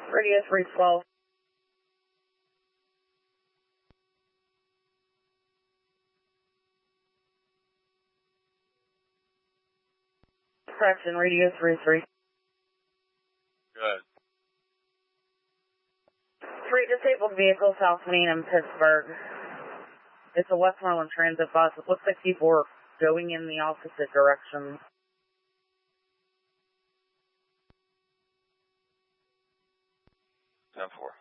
Radio 312. Correction, Radio 33. Good. 3 disabled vehicles, South Main in Pittsburgh. It's a Westmoreland Transit bus. It looks like people are going in the opposite direction. 10-4.